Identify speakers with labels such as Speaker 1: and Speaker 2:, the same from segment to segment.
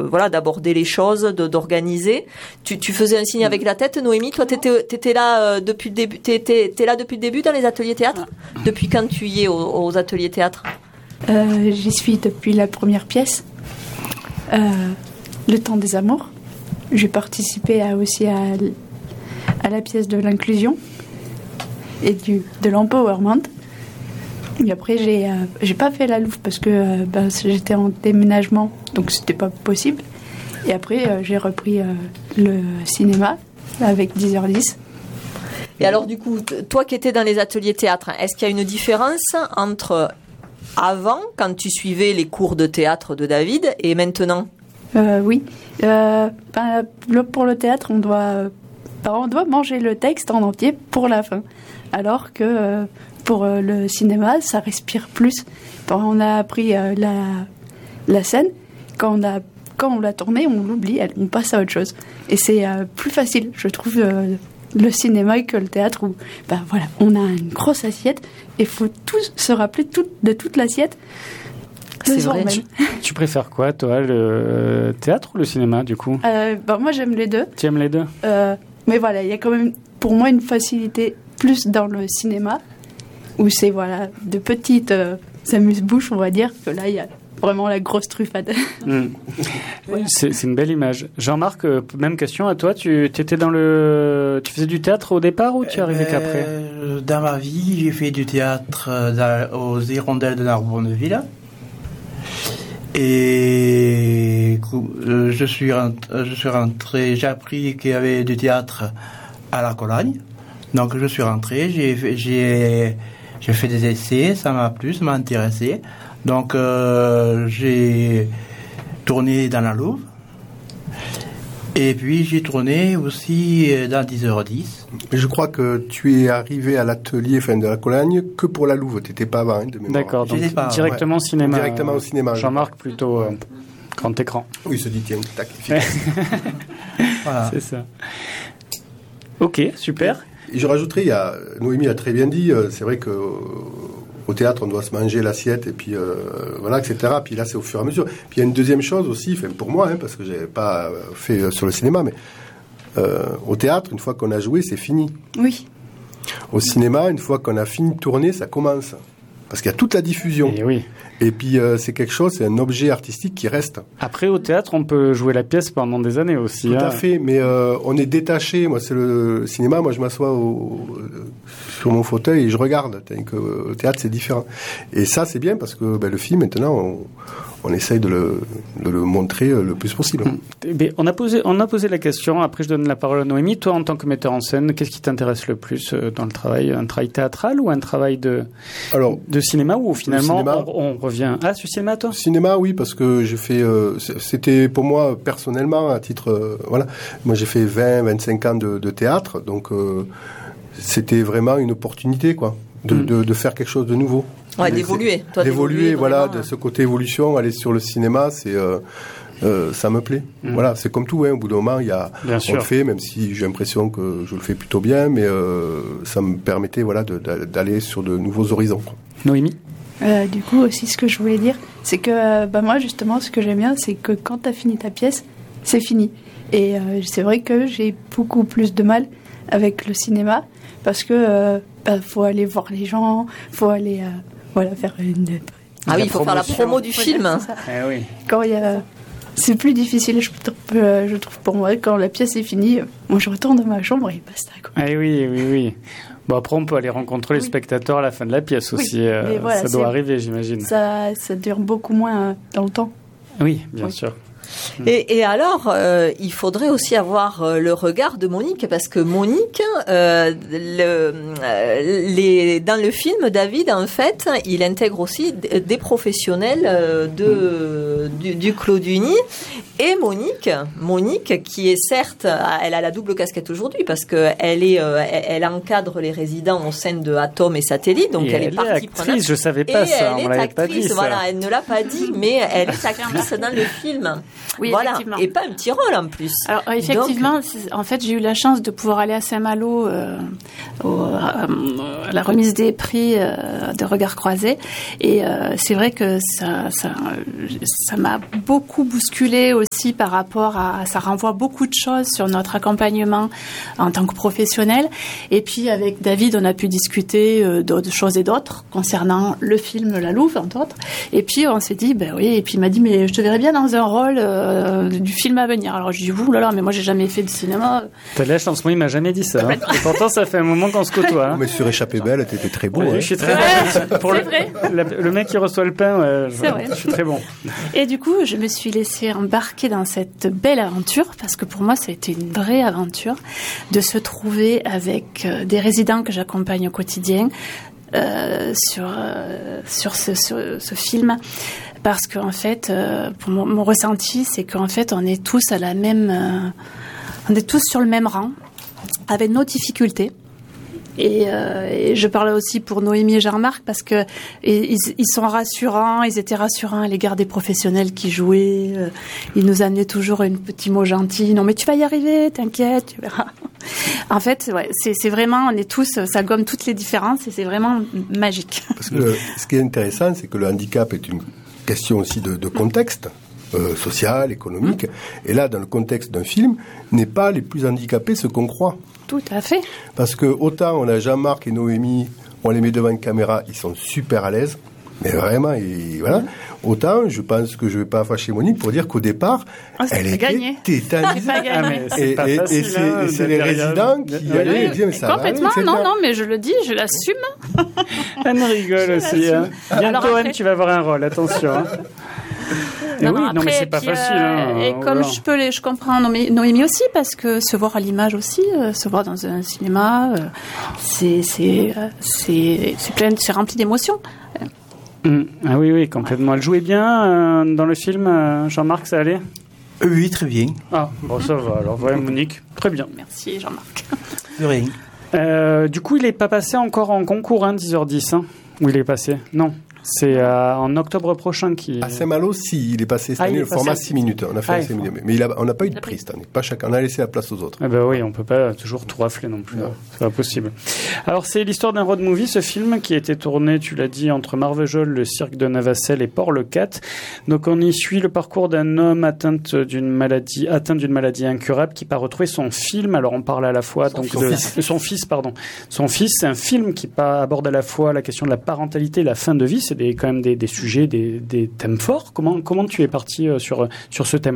Speaker 1: d'aborder les choses, d'organiser. Tu faisais un signe avec la tête, Noémie. Toi, t'étais là depuis le début. T'es là depuis le début dans les ateliers théâtre. Depuis quand tu y es aux ateliers théâtre?
Speaker 2: J'y suis depuis la première pièce, Le Temps des Amours. J'ai participé aussi à la pièce de l'inclusion et de l'empowerment. Et après, j'ai pas fait la Louve parce que j'étais en déménagement, donc c'était pas possible. Et après, j'ai repris le cinéma avec 10h10.
Speaker 1: Et alors, du coup, toi qui étais dans les ateliers théâtre, est-ce qu'il y a une différence entre avant, quand tu suivais les cours de théâtre de David, et maintenant?
Speaker 2: Oui. Pour le théâtre, on doit manger le texte en entier pour la fin. Alors que pour le cinéma, ça respire plus. On a appris la scène, quand on l'a tournée, on l'oublie, on passe à autre chose. Et c'est plus facile, je trouve, le cinéma que le théâtre où on a une grosse assiette et il faut tous se rappeler de toute l'assiette.
Speaker 1: C'est vrai.
Speaker 3: Tu préfères quoi, toi, le théâtre ou le cinéma, du coup?
Speaker 2: Moi, j'aime les deux.
Speaker 3: Tu aimes les deux?
Speaker 2: Mais voilà, il y a quand même, pour moi, une facilité plus dans le cinéma, où c'est, de petites amuse-bouches, on va dire, que là, il y a vraiment la grosse truffade.
Speaker 3: C'est une belle image. Jean-Marc, même question à toi. Tu faisais du théâtre au départ ou tu es arrivé qu'après?
Speaker 4: Dans ma vie, j'ai fait du théâtre aux Hirondelles de Narbonneville. Et je suis rentré, j'ai appris qu'il y avait du théâtre à la Cologne. Donc je suis rentré, j'ai fait des essais, ça m'a plu, ça m'a intéressé. Donc j'ai tourné dans la Louve. Et puis j'ai tourné aussi dans 10h10.
Speaker 5: Je crois que tu es arrivé à l'atelier de la Cologne que pour la Louve. Tu n'étais pas avant, de mémoire.
Speaker 3: D'accord, donc directement au cinéma.
Speaker 5: Directement au cinéma.
Speaker 3: Jean-Marc, plutôt grand écran.
Speaker 5: Oui, il se dit, tiens, tac.
Speaker 4: Voilà.
Speaker 3: C'est ça. Ok, super.
Speaker 5: Et je rajouterais, Noémie a très bien dit, c'est vrai que au théâtre, on doit se manger l'assiette et puis etc. Puis là, c'est au fur et à mesure. Puis il y a une deuxième chose aussi, pour moi, parce que j'avais pas fait sur le cinéma, mais au théâtre, une fois qu'on a joué, c'est fini.
Speaker 2: Oui.
Speaker 5: Au cinéma, une fois qu'on a fini de tourner, ça commence. Parce qu'il y a toute la diffusion.
Speaker 3: Et oui.
Speaker 5: Et puis, c'est un objet artistique qui reste.
Speaker 3: Après, au théâtre, on peut jouer la pièce pendant des années aussi.
Speaker 5: Tout à fait, mais on est détaché. Moi, c'est le cinéma. Moi, je m'assois sur mon fauteuil et je regarde. Au théâtre, c'est différent. Et ça, c'est bien parce que le film, maintenant, on essaye de le montrer le plus possible.
Speaker 3: On a posé la question. Après, je donne la parole à Noémie. Toi, en tant que metteur en scène, qu'est-ce qui t'intéresse le plus dans le travail? Un travail théâtral ou un travail de cinéma, ou finalement on revient sur le cinéma, toi?
Speaker 5: Cinéma, oui, parce que j'ai fait c'était pour moi personnellement à titre moi j'ai fait 20-25 ans de théâtre, donc c'était vraiment une opportunité de faire quelque chose de nouveau.
Speaker 1: Ouais, d'évoluer.
Speaker 5: D'évoluer, de ce côté évolution, aller sur le cinéma, c'est ça me plaît. Voilà, c'est comme tout, au bout d'un moment, on le fait, même si j'ai l'impression que je le fais plutôt bien, mais ça me permettait d'aller sur de nouveaux horizons.
Speaker 3: Noémie?
Speaker 2: Du coup, aussi, ce que je voulais dire, c'est que moi, justement, ce que j'aime bien, c'est que quand tu as fini ta pièce, c'est fini. Et c'est vrai que j'ai beaucoup plus de mal avec le cinéma, parce que faut aller voir les gens, faut aller faire une...
Speaker 1: Ah oui, il faut faire la promo du film.
Speaker 3: Oui.
Speaker 2: Quand c'est plus difficile, je trouve pour moi, quand la pièce est finie, moi je retourne dans ma chambre et basta.
Speaker 3: Oui. Bon, après, on peut aller rencontrer les spectateurs à la fin de la pièce aussi. Ça doit arriver, j'imagine.
Speaker 2: Ça dure beaucoup moins dans le temps.
Speaker 3: Oui, bien sûr.
Speaker 1: Et alors, il faudrait aussi avoir le regard de Monique, parce que Monique, dans le film, David, en fait, il intègre aussi des professionnels du Claude-Uni. Et Monique, qui est certes, elle a la double casquette aujourd'hui, parce que elle encadre les résidents au sein de Atom et Satellite, donc elle est partie prenante.
Speaker 3: Je savais pas ça, on l'avait pas dit ça.
Speaker 1: Voilà, elle ne l'a pas dit, mais elle est actrice dans le film.
Speaker 6: Oui,
Speaker 1: voilà.
Speaker 6: effectivement.
Speaker 1: Et pas un petit rôle en plus.
Speaker 6: Alors effectivement, en fait, j'ai eu la chance de pouvoir aller à Saint-Malo à la remise des prix de Regards Croisés, et c'est vrai que ça m'a beaucoup bousculé aussi aussi par rapport à... Ça renvoie beaucoup de choses sur notre accompagnement en tant que professionnel. Et puis, avec David, on a pu discuter d'autres choses et d'autres concernant le film La Louve, entre autres. Et puis, on s'est dit, ben oui, et puis il m'a dit, mais je te verrais bien dans un rôle du film à venir. Alors, je dis, ouh là là, mais moi, j'ai jamais fait de cinéma.
Speaker 3: T'as la chance, moi, il m'a jamais dit ça. Hein. Et pourtant, ça fait un moment qu'on se côtoie. Hein.
Speaker 5: Mais sur Échappée belle, t'étais très beau.
Speaker 3: Oui,
Speaker 5: hein.
Speaker 3: Je suis très bon. Pour le mec qui reçoit le pain, je suis très bon.
Speaker 6: Et du coup, je me suis laissée embarquer dans cette belle aventure, parce que pour moi, ça a été une vraie aventure, de se trouver avec des résidents que j'accompagne au quotidien sur ce film. Parce qu'en fait, pour mon ressenti, c'est qu'en fait, on est tous on est tous sur le même rang, avec nos difficultés. Et je parlais aussi pour Noémie et Jean-Marc parce que ils sont rassurants, ils étaient rassurants à l'égard des professionnels qui jouaient. Ils nous amenaient toujours un petit mot gentil. Non mais tu vas y arriver, t'inquiète, tu verras. En fait, ouais, c'est vraiment, on est tous, ça gomme toutes les différences et c'est vraiment magique.
Speaker 5: Parce que ce qui est intéressant, c'est que le handicap est une question aussi de contexte. Social, économique. Et là, dans le contexte d'un film, n'est pas les plus handicapés ce qu'on croit.
Speaker 6: Tout à fait.
Speaker 5: Parce que autant on a Jean-Marc et Noémie, on les met devant une caméra, ils sont super à l'aise. Mais vraiment, voilà. Autant, je pense que je vais pas fâcher Monique pour dire qu'au départ, elle était tétanisée.
Speaker 3: C'est pas facile.
Speaker 5: Et c'est les résidents qui allaient et disaient, mais ça
Speaker 6: complètement,
Speaker 5: va,
Speaker 6: non, mais je le dis, je l'assume.
Speaker 3: Anne rigole aussi. Hein. Bientôt, Anne, tu vas avoir un rôle, attention. Hein.
Speaker 6: Non,
Speaker 3: oui,
Speaker 6: après,
Speaker 3: mais c'est pas facile.
Speaker 6: Et comme je comprends Noémie aussi, parce que se voir à l'image aussi, se voir dans un cinéma, c'est rempli d'émotions.
Speaker 3: Ah oui, complètement. Elle jouait bien dans le film, Jean-Marc, ça allait ?
Speaker 4: Oui, très bien.
Speaker 3: Ah, bon, ça va. Alors, voilà, Monique, très bien.
Speaker 6: Merci, Jean-Marc.
Speaker 4: De rien.
Speaker 3: Du coup, il n'est pas passé encore en concours, 10h10, hein, où il est passé ? Non. C'est en octobre prochain qui.
Speaker 5: À Saint-Malo, si, il est passé cette année le format 6 minutes. On a fait 6 minutes. Mais on n'a pas eu de prix cette année. Pas chacun. On a laissé la place aux autres.
Speaker 3: Ah ben oui, on peut pas toujours tout rafler non plus. Non. C'est pas possible. Alors, c'est l'histoire d'un road movie, ce film qui a été tourné, tu l'as dit, entre Marvejols, le cirque de Navacelles et Port-le-Cat. Donc, on y suit le parcours d'un homme atteint d'une maladie incurable qui part retrouver son film. Alors, on parle à la fois de son fils. Son fils, c'est un film qui aborde à la fois la question de la parentalité et la fin de vie. C'est quand même des sujets, des thèmes forts. Comment tu es parti sur ce thème-là ?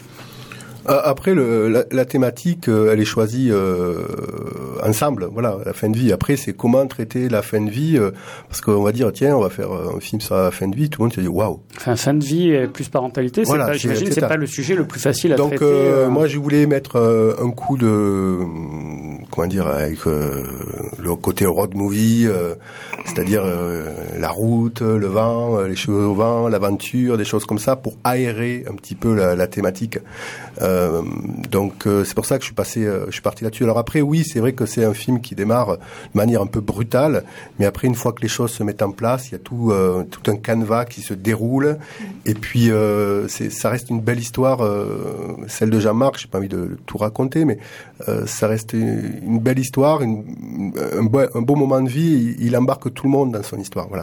Speaker 5: Après, la thématique, elle est choisie ensemble. Voilà, la fin de vie. Après, c'est comment traiter la fin de vie, parce qu'on va dire, tiens, on va faire un film sur la fin de vie. Tout le monde se dit, waouh.
Speaker 3: Enfin, fin de vie plus parentalité, voilà, j'imagine que c'est pas le sujet le plus facile à traiter.
Speaker 5: Donc, moi, je voulais mettre un coup de, avec le côté road movie, c'est-à-dire la route, le vent, les cheveux au vent, l'aventure, des choses comme ça, pour aérer un petit peu la thématique. Donc c'est pour ça que je suis parti là-dessus. Alors après, oui, c'est vrai que c'est un film qui démarre de manière un peu brutale, mais après, une fois que les choses se mettent en place, il y a tout un canevas qui se déroule, et puis ça reste une belle histoire, celle de Jean-Marc. J'ai pas envie de tout raconter, mais ça reste une belle histoire, un beau moment de vie. Il embarque tout le monde dans son histoire. Voilà.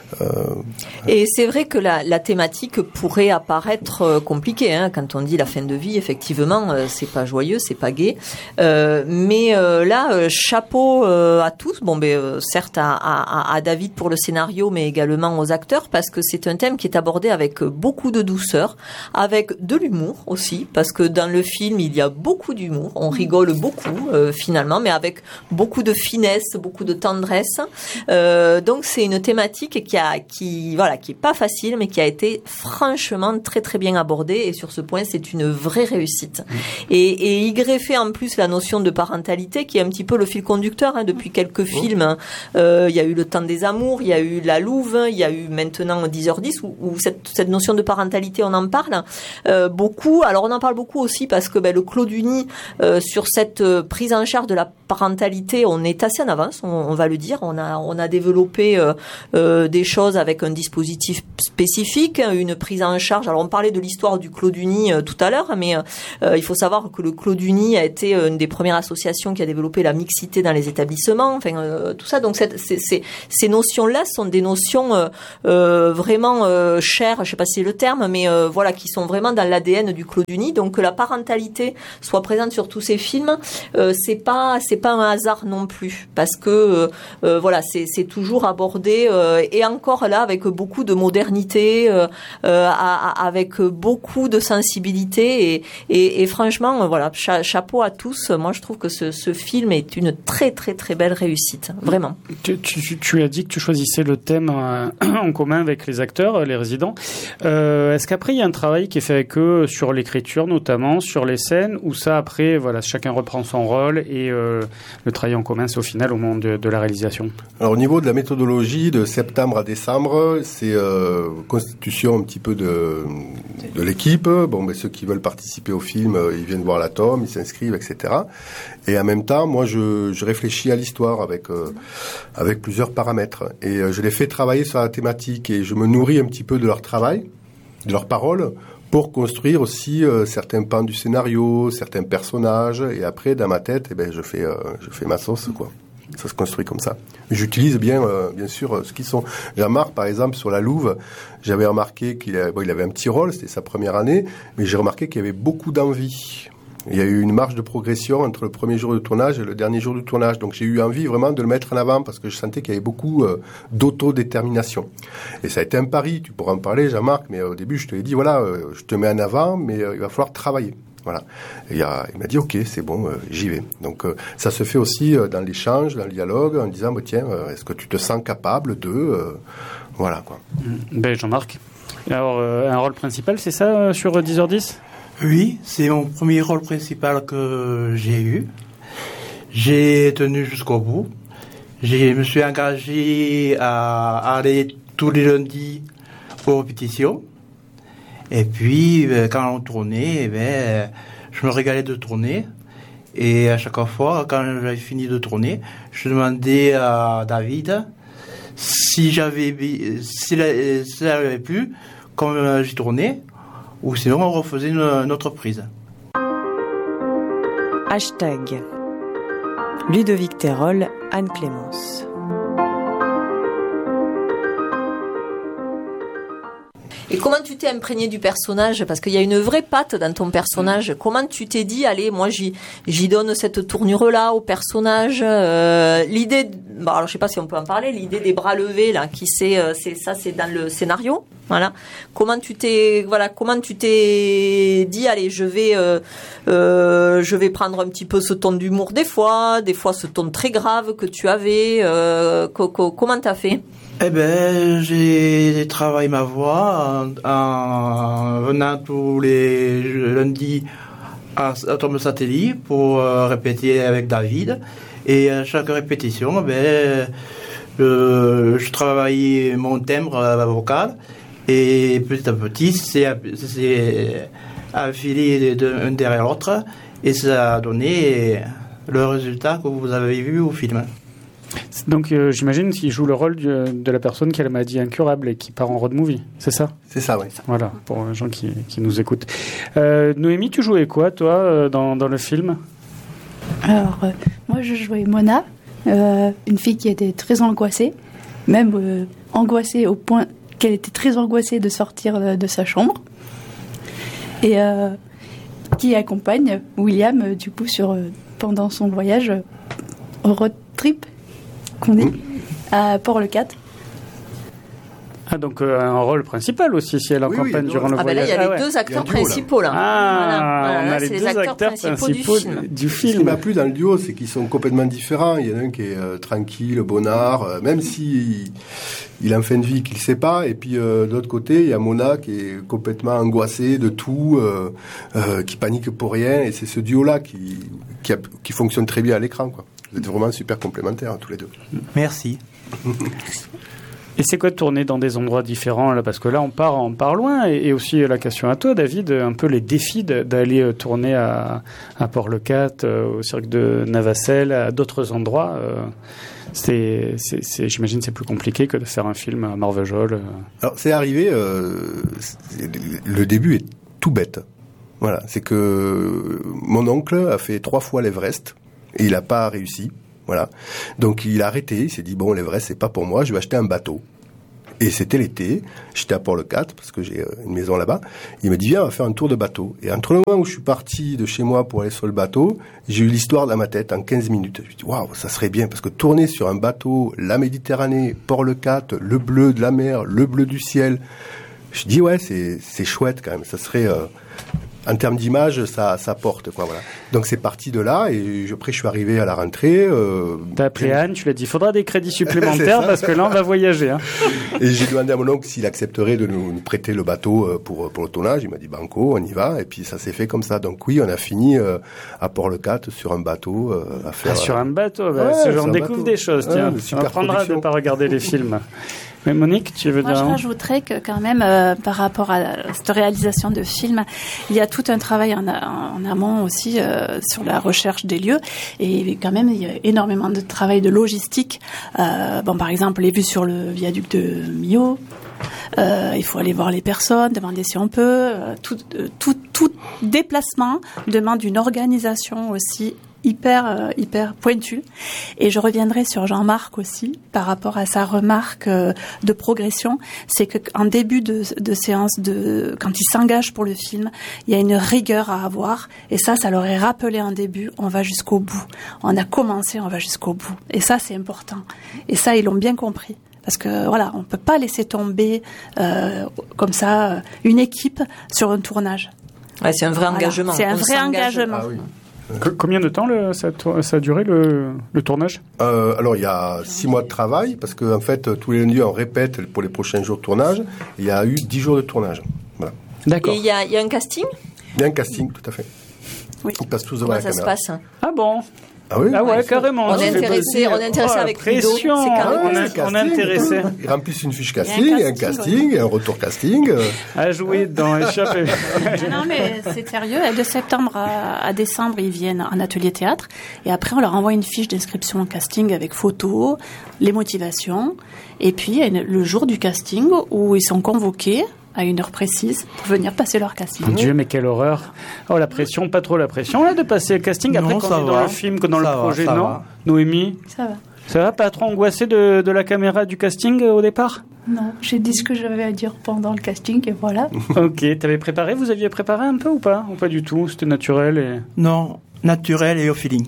Speaker 1: Et c'est vrai que la thématique pourrait apparaître compliquée, hein, quand on dit la fin de vie. Effectivement, c'est pas joyeux, c'est pas gai. Mais là, chapeau à tous. Bon, certes à David pour le scénario, mais également aux acteurs, parce que c'est un thème qui est abordé avec beaucoup de douceur, avec de l'humour aussi, parce que dans le film, il y a beaucoup d'humour. On rigole beaucoup, finalement, mais avec beaucoup de finesse, beaucoup de tendresse. Donc, c'est une thématique qui est pas facile, mais qui a été franchement très très bien abordée. Et sur ce point, c'est une vraie réussite. Et y greffer en plus la notion de parentalité qui est un petit peu le fil conducteur, hein, depuis quelques films. Il y a eu Le Temps des Amours, il y a eu La Louve, il y a eu maintenant 10h10 où cette notion de parentalité, on en parle beaucoup. Alors on en parle beaucoup aussi parce que le Clos du Nid, sur cette prise en charge de la parentalité, on est assez en avance, on va le dire. On a développé des choses avec un dispositif spécifique, une prise en charge. Alors on parlait de l'histoire du Clos du Nid tout à l'heure, mais il faut savoir que le Clos du Nid a été une des premières associations qui a développé la mixité dans les établissements, enfin tout ça. Donc ces notions-là sont des notions vraiment chères, je sais pas si c'est le terme, mais voilà, qui sont vraiment dans l'ADN du Clos du Nid. Donc que la parentalité soit présente sur tous ces films, c'est pas un hasard non plus, parce que voilà, c'est toujours abordé et encore là avec beaucoup de modernité, avec beaucoup de sensibilité et franchement voilà, chapeau à tous. Moi je trouve que ce film est une très très très belle réussite, vraiment.
Speaker 3: Tu as dit que tu choisissais le thème en commun avec les acteurs, les résidents. Est-ce qu'après il y a un travail qui est fait avec eux sur l'écriture notamment, sur les scènes, ou ça après voilà, chacun reprend son rôle et le travail en commun c'est au final au moment de la réalisation? Alors
Speaker 5: au niveau de la méthodologie, de septembre à décembre, c'est constitution un petit peu de l'équipe. Bon, ceux qui veulent participer au film, ils viennent voir la tome, ils s'inscrivent, etc. Et en même temps, moi, je réfléchis à l'histoire avec plusieurs paramètres. Et je les fais travailler sur la thématique et je me nourris un petit peu de leur travail, de leurs paroles, pour construire aussi certains pans du scénario, certains personnages. Et après, dans ma tête, je fais ma sauce, quoi. Ça se construit comme ça. J'utilise bien sûr ce qu'ils sont. Jean-Marc, par exemple, sur La Louve, j'avais remarqué qu'il avait un petit rôle, c'était sa première année, mais j'ai remarqué qu'il y avait beaucoup d'envie. Il y a eu une marge de progression entre le premier jour de tournage et le dernier jour de tournage. Donc j'ai eu envie vraiment de le mettre en avant parce que je sentais qu'il y avait beaucoup d'autodétermination. Et ça a été un pari, tu pourras en parler, Jean-Marc, mais au début je te l'ai dit, voilà, je te mets en avant, mais il va falloir travailler. Voilà. Et il m'a dit, ok, c'est bon, j'y vais. Donc ça se fait aussi dans l'échange, dans le dialogue, en disant, tiens, est-ce que tu te sens capable de... voilà, quoi.
Speaker 3: Jean-Marc, alors un rôle principal, c'est ça, sur 10h10 ?
Speaker 4: Oui, c'est mon premier rôle principal que j'ai eu. J'ai tenu jusqu'au bout. Je me suis engagé à aller tous les lundis aux répétitions. Et puis, quand on tournait, je me régalais de tourner. Et à chaque fois, quand j'avais fini de tourner, je demandais à David si j'avais plu, comme j'ai tourné, ou sinon on refaisait une autre prise.
Speaker 7: Hashtag Ludovic Terol, Anne Clémence.
Speaker 1: Et comment tu t'es imprégné du personnage? Parce qu'il y a une vraie patte dans ton personnage. Comment tu t'es dit, allez, moi j'y donne cette tournure-là au personnage. L'idée, alors je sais pas si on peut en parler, l'idée des bras levés là, c'est dans le scénario. Voilà. Comment tu t'es dit, allez, je vais prendre un petit peu ce ton d'humour des fois ce ton très grave que tu avais. Comment t'as fait?
Speaker 4: J'ai travaillé ma voix en venant tous les lundis à Tombe Satellite pour répéter avec David. Et à chaque répétition, je travaillais mon timbre vocal. Et petit à petit, c'est affilé d'un derrière l'autre. Et ça a donné le résultat que vous avez vu au film.
Speaker 3: Donc j'imagine qu'il joue le rôle de la personne qui a la maladie incurable et qui part en road movie, c'est ça?
Speaker 5: C'est ça, oui.
Speaker 3: Voilà, pour les gens qui nous écoutent. Noémie, tu jouais quoi, toi, dans le film?
Speaker 2: Alors, moi je jouais Mona, une fille qui était très angoissée, même angoissée au point qu'elle était très angoissée de sortir de sa chambre, et qui accompagne William, du coup, pendant son voyage road trip qu'on est à Port-le-4.
Speaker 3: Ah, donc un rôle principal aussi, si elle accompagne durant le voyage.
Speaker 1: Là, il y a les deux acteurs principaux, là.
Speaker 3: On a les deux acteurs principaux du film.
Speaker 5: Ce qui m'a plu dans le duo, c'est qu'ils sont complètement différents. Il y en a un qui est tranquille, bonnard, même si il a une fin de vie qu'il ne sait pas. Et puis, de l'autre côté, il y a Mona qui est complètement angoissée de tout, qui panique pour rien. Et c'est ce duo-là qui fonctionne très bien à l'écran, quoi. Vous êtes vraiment super complémentaires, tous les deux.
Speaker 4: Merci.
Speaker 3: Et c'est quoi de tourner dans des endroits différents là? Parce que là, on part loin. Et aussi la question à toi, David, un peu les défis d'aller tourner à Port-le-Cat, au cirque de Navacelles, à d'autres endroits. J'imagine c'est plus compliqué que de faire un film à Marvejols.
Speaker 5: Alors c'est arrivé, le début est tout bête. Voilà, c'est que mon oncle a fait 3 fois l'Everest et il n'a pas réussi. Voilà, donc il a arrêté, il s'est dit bon, l'Everest c'est pas pour moi, je vais acheter un bateau. Et c'était l'été, j'étais à Port-le-Cat parce que j'ai une maison là-bas. Il m'a dit viens, on va faire un tour de bateau. Et entre le moment où je suis parti de chez moi pour aller sur le bateau, j'ai eu l'histoire dans ma tête en 15 minutes. Je me suis dit waouh, ça serait bien parce que tourner sur un bateau, la Méditerranée, Port-le-Cat, le bleu de la mer, le bleu du ciel. Je dis ouais, c'est chouette quand même. Ça serait en termes d'image, ça porte quoi, voilà. Donc c'est parti de là et après je suis arrivé à la rentrée.
Speaker 3: T'as appelé Anne, tu lui as dit faudra des crédits supplémentaires parce que là on va voyager. Hein.
Speaker 5: Et j'ai demandé à mon oncle s'il accepterait de nous prêter le bateau pour le tournage. Il m'a dit banco, on y va. Et puis ça s'est fait comme ça. Donc oui, on a fini à Port-le-Cat sur un bateau à faire.
Speaker 3: Sur un bateau, on découvre des choses. Tiens, on apprendra de ne pas regarder les films. Mais Monique, tu veux dire?
Speaker 6: Moi, je rajouterais que quand même, par rapport à cette réalisation de film, il y a tout un travail en amont aussi sur la recherche des lieux. Et quand même, il y a énormément de travail de logistique. Par exemple, les vues sur le viaduc de Millau. Il faut aller voir les personnes, demander si on peut. Tout déplacement demande une organisation aussi hyper pointu. Et je reviendrai sur Jean-Marc aussi par rapport à sa remarque de progression, c'est qu'en début de séance, quand il s'engage pour le film, il y a une rigueur à avoir, et ça leur est rappelé en début, on va jusqu'au bout. On a commencé, on va jusqu'au bout. Et ça, c'est important. Et ça, ils l'ont bien compris. Parce que voilà, on peut pas laisser tomber comme ça une équipe sur un tournage.
Speaker 1: Ouais, c'est un vrai engagement.
Speaker 6: C'est un vrai engagement.
Speaker 5: Ah oui.
Speaker 3: Combien de temps ça a duré le tournage?
Speaker 5: Alors il y a 6 mois de travail parce que en fait tous les lundis on répète pour les prochains jours de tournage. Il y a eu 10 jours de tournage. Voilà.
Speaker 3: D'accord.
Speaker 1: Et il y a un casting?
Speaker 5: Il y a un casting, tout à fait.
Speaker 6: Oui.
Speaker 5: Ils passent tous devant la caméra.
Speaker 1: Comment ça se passe?
Speaker 3: Ah bon?
Speaker 5: Ah oui?
Speaker 3: Ah ouais, carrément.
Speaker 1: On est intéressé avec
Speaker 3: pression. On est intéressé.
Speaker 5: Ils remplissent une fiche casting, un casting, un retour casting.
Speaker 3: À jouer dans Échappée.
Speaker 6: Non mais c'est sérieux. De septembre à décembre, ils viennent en atelier théâtre et après on leur envoie une fiche d'inscription au casting avec photos, les motivations et puis le jour du casting où ils sont convoqués à une heure précise pour venir passer leur casting.
Speaker 3: Mon Dieu, mais quelle horreur. Oh, la pression, pas trop la pression, là, de passer le casting après quand on est dans le film, que dans le projet, non va. Noémie?
Speaker 6: Ça va.
Speaker 3: Ça va, pas trop angoissé de la caméra du casting au départ?
Speaker 2: Non, j'ai dit ce que j'avais à dire pendant le casting et voilà.
Speaker 3: Ok, vous aviez préparé un peu ou pas? Ou pas du tout? C'était naturel et...
Speaker 4: Non, naturel et au feeling.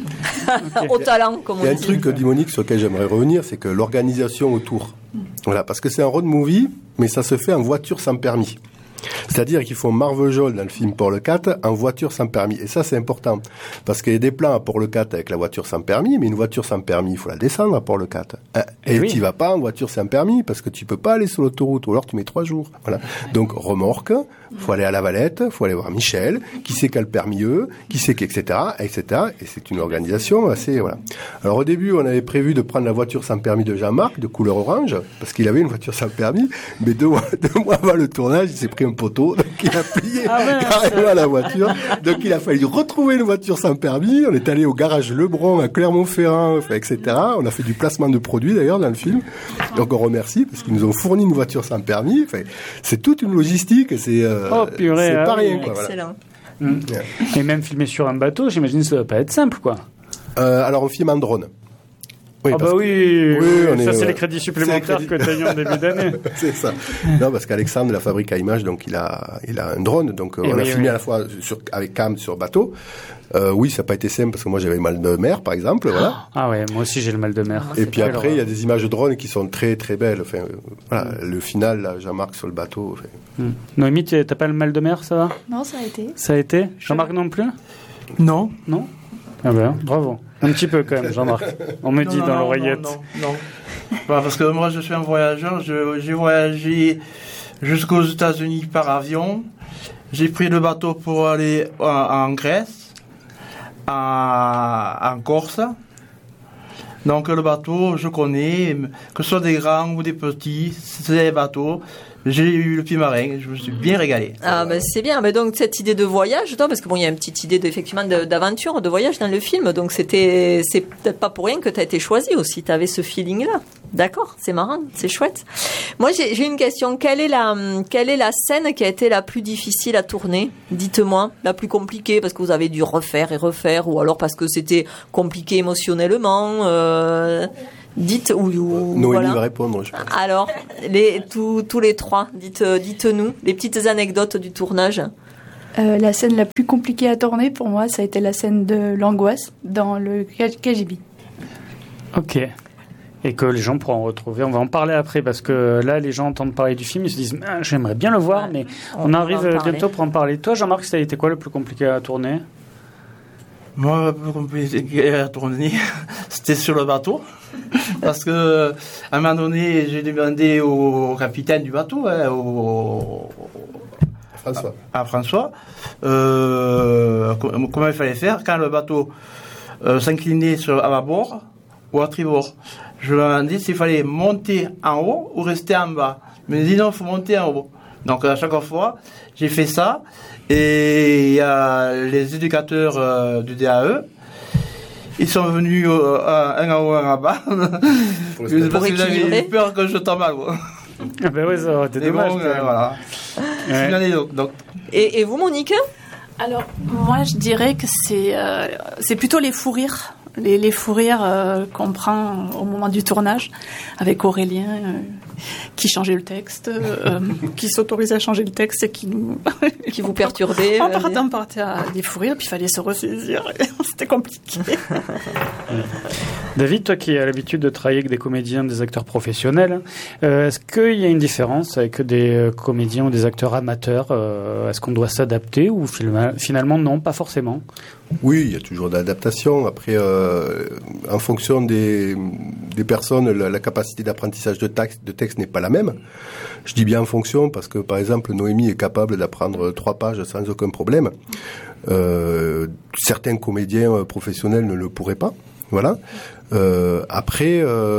Speaker 1: Okay. Au talent, comme on dit.
Speaker 5: Il y a un truc, dit Monique, sur lequel j'aimerais revenir, c'est que l'organisation autour. Voilà, parce que c'est un road movie, mais ça se fait en voiture sans permis. C'est-à-dire qu'ils font Marvejols dans le film Port-le-Cat en voiture sans permis. Et ça, c'est important. Parce qu'il y a des plans à Port-le-Cat avec la voiture sans permis, mais une voiture sans permis, il faut la descendre à Port-le-Cat. Et oui. Tu vas pas en voiture sans permis, parce que tu peux pas aller sur l'autoroute, ou alors tu mets 3 jours. Voilà. Donc, remorque, faut aller à la Valette, faut aller voir Michel, qui sait qu'a le permis qui sait etc., etc. Et c'est une organisation assez, voilà. Alors, au début, on avait prévu de prendre la voiture sans permis de Jean-Marc, de couleur orange, parce qu'il avait une voiture sans permis, mais 2 mois avant le tournage, il s'est pris un poteau, donc il a plié carrément la voiture. Donc il a fallu retrouver une voiture sans permis. On est allé au garage Lebron à Clermont-Ferrand, etc. On a fait du placement de produits d'ailleurs dans le film. Donc on remercie parce qu'ils nous ont fourni une voiture sans permis. Enfin, c'est toute une logistique. C'est c'est pas rien. Quoi,
Speaker 1: excellent.
Speaker 3: Voilà. Et même filmer sur un bateau, j'imagine que ça va pas être simple, quoi.
Speaker 5: Alors on filme en drone.
Speaker 3: Oui, ça c'est les crédits supplémentaires que tu as eu en début d'année.
Speaker 5: C'est ça. Non, parce qu'Alexandre de la fabrique à images, donc il a un drone, donc on a filmé à la fois avec cam sur bateau. Oui, ça n'a pas été simple parce que moi j'avais le mal de mer, par exemple. Voilà.
Speaker 3: Ah ouais, moi aussi j'ai le mal de mer.
Speaker 5: Et puis après, il y a des images de drone qui sont très très belles. Enfin, voilà, le final, là, Jean-Marc sur le bateau. Enfin.
Speaker 3: Noémie, t'as pas le mal de mer, ça va?
Speaker 2: Non, ça a été.
Speaker 3: Ça a été? Jean-Marc non plus?
Speaker 4: Non.
Speaker 3: Non? Ah ben, bravo. Un petit peu quand même, Jean-Marc. On me dit dans l'oreillette.
Speaker 4: Non. Parce que moi, je suis un voyageur. J'ai voyagé jusqu'aux États-Unis par avion. J'ai pris le bateau pour aller en Grèce, en Corse. Donc le bateau, je connais, que ce soit des grands ou des petits, c'est des bateaux. J'ai eu le pied marin, je me suis bien régalé.
Speaker 1: Ah ben c'est bien, mais donc cette idée de voyage, toi, parce que bon, il y a une petite idée effectivement d'aventure, de voyage dans le film, donc c'est peut-être pas pour rien que tu as été choisi aussi, tu avais ce feeling-là. D'accord, c'est marrant, c'est chouette. Moi j'ai une question, quelle est la scène qui a été la plus difficile à tourner? Dites-moi, la plus compliquée, parce que vous avez dû refaire et refaire, ou alors parce que c'était compliqué émotionnellement dites ou
Speaker 5: Noémie
Speaker 1: voilà.
Speaker 5: va répondre. Je pense.
Speaker 1: Alors, tous les trois, dites-nous les petites anecdotes du tournage.
Speaker 2: La scène la plus compliquée à tourner pour moi, ça a été la scène de l'angoisse dans le KGB.
Speaker 3: Ok. Et que les gens pourront retrouver. On va en parler après parce que là, les gens entendent parler du film, ils se disent j'aimerais bien le voir, mais on arrive bientôt pour en parler. Toi, Jean-Marc, ça a été quoi le plus compliqué à tourner?
Speaker 4: Moi, le plus compliqué à tourner, c'était sur le bateau. Parce que, à un moment donné, j'ai demandé au capitaine du bateau, François, comment il fallait faire quand le bateau s'inclinait à bâbord ou à tribord. Je lui ai demandé s'il fallait monter en haut ou rester en bas. Il me dit non, il faut monter en haut. Donc à chaque fois, j'ai fait ça. Et il y a les éducateurs du DAE. Ils sont venus un en haut, un en bas. Parce qu'ils avaient peur que je tombe à l'eau.
Speaker 3: Ah ben oui, ça aurait été dommage.
Speaker 4: Bon, voilà. C'est une anecdote.
Speaker 1: Et vous, Monique?
Speaker 6: Alors, moi, je dirais que c'est plutôt les fous rires. Les fous rires qu'on prend au moment du tournage avec Aurélien qui changeait le texte, qui s'autorisait à changer le texte et qui
Speaker 1: vous perturbait.
Speaker 6: On partait à des fous rires, puis il fallait se ressaisir. C'était compliqué.
Speaker 3: David, toi qui as l'habitude de travailler avec des comédiens, des acteurs professionnels, est-ce qu'il y a une différence avec des comédiens ou des acteurs amateurs? Est-ce qu'on doit s'adapter ou finalement non, pas forcément?
Speaker 5: Oui, il y a toujours de l'adaptation. Après, en fonction des personnes, la capacité d'apprentissage de texte n'est pas la même. Je dis bien en fonction parce que, par exemple, Noémie est capable d'apprendre 3 pages sans aucun problème. Certains comédiens professionnels ne le pourraient pas. Voilà. Après,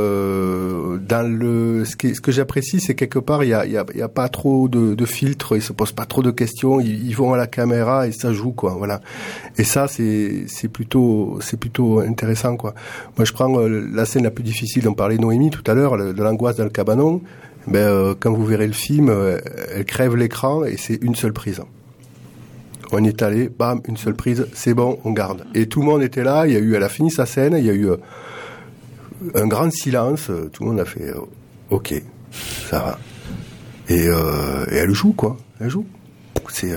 Speaker 5: ce que j'apprécie, c'est quelque part, il y a pas trop de filtres, ils se posent pas trop de questions, ils vont à la caméra et ça joue, quoi. Voilà. Et ça, c'est plutôt intéressant, quoi. Moi, je prends la scène la plus difficile dont parlait Noémie tout à l'heure, de l'angoisse dans le cabanon. Quand vous verrez le film, elle crève l'écran et c'est une seule prise. On y est allé, bam, une seule prise, c'est bon, on garde. Et tout le monde était là, elle a fini sa scène, il y a eu un grand silence, tout le monde a fait ok, ça va. Et elle joue, quoi, elle joue. C'est...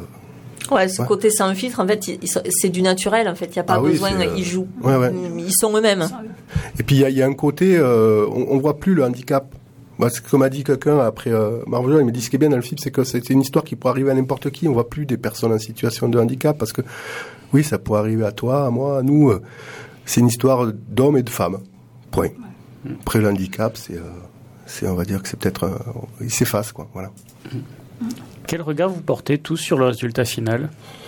Speaker 1: côté sans filtre, en fait, c'est du naturel, en fait, il n'y a pas besoin, ils jouent.
Speaker 5: Ouais.
Speaker 1: Ils sont eux-mêmes.
Speaker 5: Et puis il y a un côté, on voit plus le handicap. Moi, comme a dit quelqu'un après Marvel, il me dit ce qui est bien dans le film, c'est que c'est une histoire qui pourrait arriver à n'importe qui. On voit plus des personnes en situation de handicap parce que oui, ça pourrait arriver à toi, à moi, à nous. C'est une histoire d'hommes et de femmes. Point. Après le handicap, c'est on va dire que c'est peut-être il s'efface, quoi. Voilà.
Speaker 3: Quel regard vous portez tous sur le résultat final?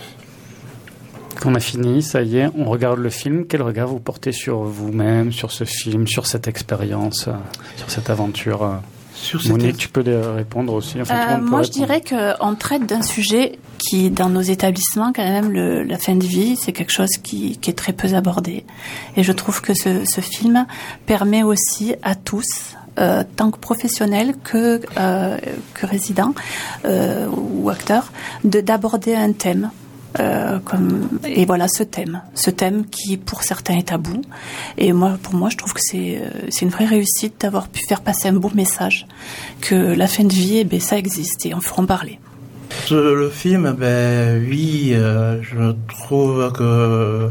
Speaker 3: Qu'on a fini, ça y est, on regarde le film. Quel regard vous portez sur vous-même, sur ce film, sur cette expérience, sur cette aventure? Monique, tu peux répondre aussi.
Speaker 6: Moi, je dirais qu'on traite d'un sujet qui, dans nos établissements, quand même, la fin de vie, c'est quelque chose qui est très peu abordé. Et je trouve que ce film permet aussi à tous, tant que professionnels que résidents ou acteurs, d'aborder un thème. Et voilà ce thème qui pour certains est tabou, et pour moi je trouve que c'est une vraie réussite d'avoir pu faire passer un beau message que la fin de vie, ça existe et on fera en parler.
Speaker 4: Le film, je trouve que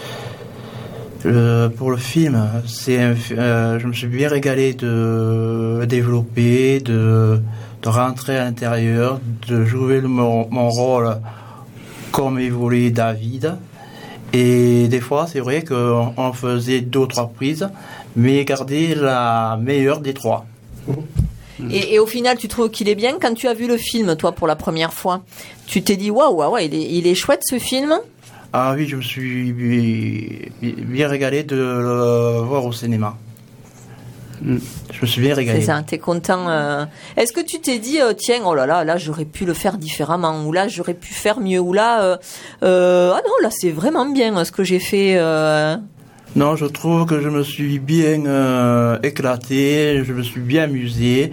Speaker 4: pour le film, je me suis bien régalé de développer, de rentrer à l'intérieur, de jouer mon rôle comme évoluait David. Et des fois, c'est vrai qu'on faisait 2 ou 3 prises, mais garder la meilleure des 3.
Speaker 1: Et au final, tu trouves qu'il est bien? Quand tu as vu le film, toi, pour la première fois, tu t'es dit waouh, il est chouette ce film?
Speaker 4: Ah oui, je me suis bien régalé de le voir au cinéma. Je me suis bien régalé.
Speaker 1: C'est ça, t'es content. Est-ce que tu t'es dit, tiens, oh là, j'aurais pu le faire différemment, ou là, j'aurais pu faire mieux, ou là, ah non, là, c'est vraiment bien ce que j'ai fait.
Speaker 4: Non, je trouve que je me suis bien éclaté, je me suis bien amusé,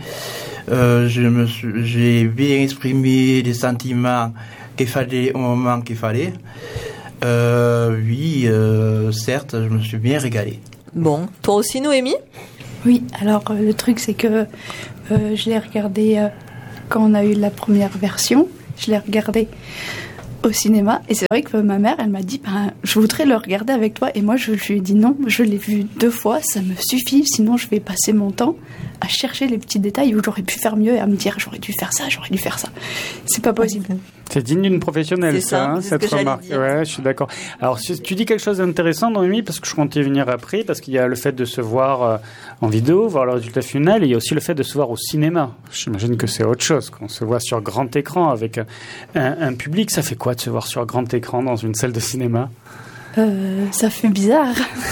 Speaker 4: j'ai bien exprimé les sentiments qu'il fallait au moment qu'il fallait. Oui, certes, je me suis bien régalé.
Speaker 1: Bon, toi aussi, Noémie ?
Speaker 2: Oui, alors le truc c'est que je l'ai regardé quand on a eu la première version, je l'ai regardé au cinéma et c'est vrai que ma mère elle m'a dit je voudrais le regarder avec toi et moi je lui ai dit non, je l'ai vu 2 fois, ça me suffit, sinon je vais passer mon temps à chercher les petits détails où j'aurais pu faire mieux et à me dire j'aurais dû faire ça, c'est pas possible.
Speaker 3: C'est digne d'une professionnelle,
Speaker 1: ça,
Speaker 3: cette remarque. Ouais, je suis d'accord. Alors, tu dis quelque chose d'intéressant, Noémie, parce que je comptais y venir après, parce qu'il y a le fait de se voir en vidéo, voir le résultat final, et il y a aussi le fait de se voir au cinéma. J'imagine que c'est autre chose, qu'on se voit sur grand écran avec un public. Ça fait quoi de se voir sur grand écran dans une salle de cinéma ?
Speaker 2: Ça fait bizarre.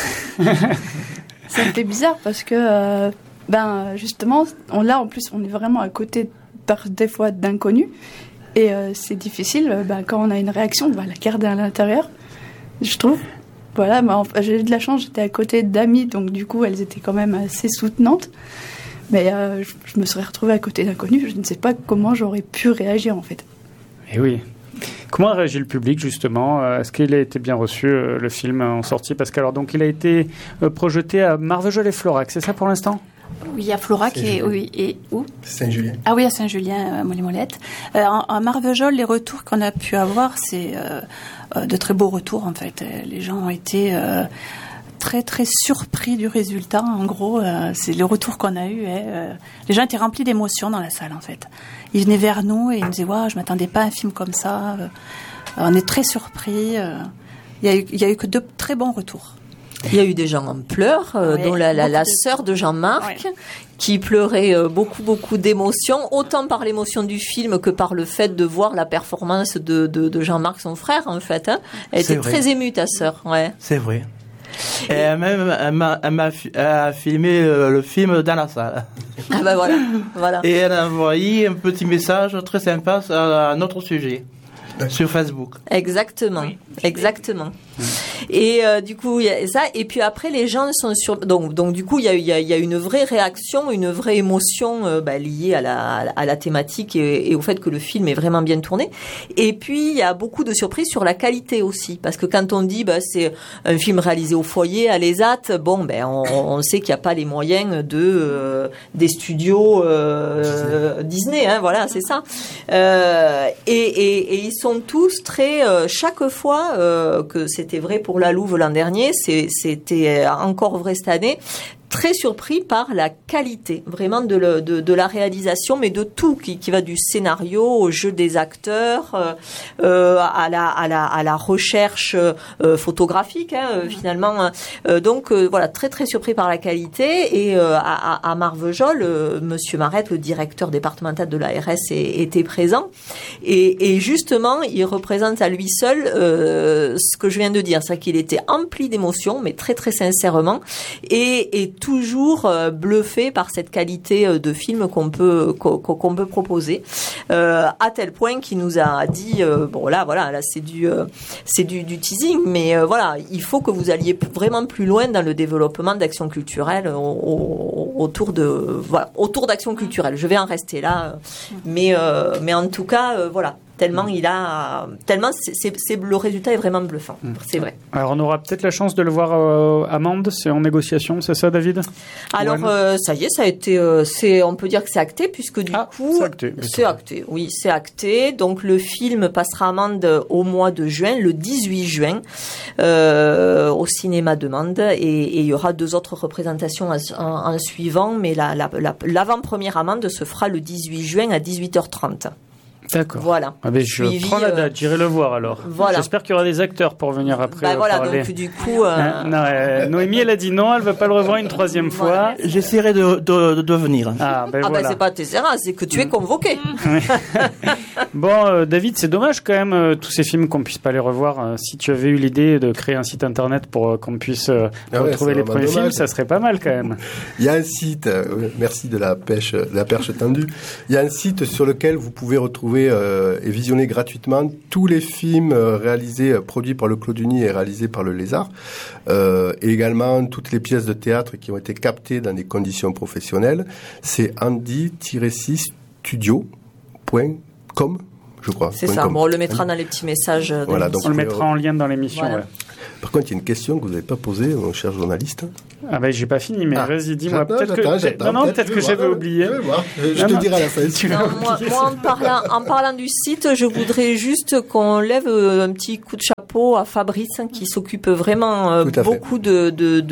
Speaker 2: Ça fait bizarre parce que, justement, là, en plus, on est vraiment à côté, des fois, d'inconnus. Et c'est difficile, quand on a une réaction, de la garder à l'intérieur, je trouve. Voilà, j'ai eu de la chance, j'étais à côté d'amies, donc du coup, elles étaient quand même assez soutenantes. Mais je me serais retrouvée à côté d'inconnus, je ne sais pas comment j'aurais pu réagir, en fait.
Speaker 3: Et oui. Comment a réagi le public, justement ? Est-ce qu'il a été bien reçu, le film, en sortie ? Parce qu'alors, donc, il a été projeté à Marvejols et Florac, c'est ça pour l'instant ?
Speaker 6: Oui, à Florac et où ?
Speaker 5: Saint-Julien.
Speaker 6: Ah oui, à Saint-Julien, Molly-Molette. En Marvejols, les retours qu'on a pu avoir, c'est de très beaux retours, en fait. Les gens ont été très, très surpris du résultat. En gros, c'est le retour qu'on a eu. Les gens étaient remplis d'émotions dans la salle, en fait. Ils venaient vers nous et ils nous disaient « Waouh, je ne m'attendais pas à un film comme ça. » On est très surpris. Il y a eu que de très bons retours.
Speaker 1: Il y a eu des gens en pleurs, dont la sœur de Jean-Marc, qui pleurait beaucoup d'émotions, autant par l'émotion du film que par le fait de voir la performance de Jean-Marc, son frère, en fait. Elle était très émue, ta sœur. Ouais.
Speaker 4: C'est vrai. Et elle a filmé le film dans la salle.
Speaker 1: Ah ben voilà.
Speaker 4: Et elle a envoyé un petit message très sympa à notre sujet. Sur Facebook.
Speaker 1: Exactement. Et du coup, il y a ça. Et puis après, les gens sont sur. Donc du coup, il y a une vraie réaction, une vraie émotion liée à la thématique et au fait que le film est vraiment bien tourné. Et puis il y a beaucoup de surprises sur la qualité aussi, parce que quand on dit c'est un film réalisé au foyer à l'ESAT, on sait qu'il n'y a pas les moyens des studios Disney. Voilà, c'est ça. Et ils sont tous très chaque fois que c'était vrai pour La Louve l'an dernier, c'était encore vrai cette année, très surpris par la qualité vraiment de la réalisation, mais de tout qui va du scénario au jeu des acteurs, à la recherche photographique finalement. Donc voilà, très très surpris par la qualité. Et à Marvejols, Monsieur Marette, le directeur départemental de l'ARS, était présent. Et justement, il représente à lui seul ce que je viens de dire, c'est qu'il était empli d'émotions, mais très très sincèrement, et toujours bluffé par cette qualité de film qu'on peut proposer, à tel point qu'il nous a dit là c'est du teasing, mais voilà, il faut que vous alliez vraiment plus loin dans le développement d'actions culturelles autour d'actions culturelles. Je vais en rester là, mais en tout cas voilà. Tellement le résultat est vraiment bluffant, c'est vrai.
Speaker 3: Alors on aura peut-être la chance de le voir à Mende, c'est en négociation, c'est ça, David?
Speaker 1: Alors ça y est, ça a été, on peut dire que c'est acté, puisque du coup c'est acté. Oui, c'est acté. Donc le film passera à Mende au mois de juin, le 18 juin, au cinéma de Mende, et il y aura 2 autres représentations en suivant, mais l'avant-première à Mende se fera le 18 juin à 18h30.
Speaker 3: D'accord.
Speaker 1: Voilà.
Speaker 3: Ah ben je prends la date, j'irai le voir alors.
Speaker 1: Voilà.
Speaker 3: J'espère qu'il y aura des acteurs pour venir après
Speaker 1: voilà,
Speaker 3: parler.
Speaker 1: donc du coup...
Speaker 3: Noémie, elle a dit non, elle ne veut pas le revoir une troisième fois.
Speaker 4: J'essaierai de venir.
Speaker 1: Voilà. C'est pas t'essaieras, c'est que tu es convoqué.
Speaker 3: Bon, David, c'est dommage quand même, tous ces films qu'on puisse pas les revoir. Si tu avais eu l'idée de créer un site internet pour qu'on puisse retrouver les premiers films, ça serait pas mal quand même.
Speaker 5: Il y a un site, merci de la perche tendue, il y a un site sur lequel vous pouvez retrouver et visionner gratuitement tous les films produits par le Clos-du-Nid et réalisés par le Lézard, et également toutes les pièces de théâtre qui ont été captées dans des conditions professionnelles. C'est andy-studio.com, je crois.
Speaker 1: C'est ça, bon, on le mettra dans les petits messages.
Speaker 5: Voilà, donc
Speaker 3: on le mettra en lien dans l'émission. Voilà. Ouais.
Speaker 5: Par contre, il y a une question que vous n'avez pas posée, mon cher journaliste.
Speaker 3: Ah ben, j'ai pas fini, mais vas-y, dis-moi. Peut-être que j'avais oublié.
Speaker 5: Je te dirai à la fin.
Speaker 1: Moi, en parlant du site, je voudrais juste qu'on lève un petit coup de chapeau à Fabrice, qui s'occupe vraiment beaucoup de